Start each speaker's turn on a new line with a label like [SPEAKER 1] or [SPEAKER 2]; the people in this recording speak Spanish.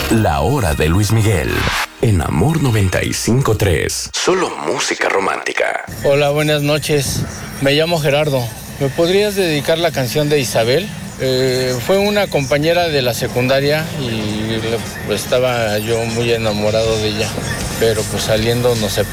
[SPEAKER 1] La Hora de Luis Miguel. En Amor 95.3. Solo música romántica.
[SPEAKER 2] Hola, buenas noches. Me llamo Gerardo. ¿Me podrías dedicar la canción de Isabel? Fue una compañera de la secundaria y estaba yo muy enamorado de ella. Pero pues saliendo nos separamos.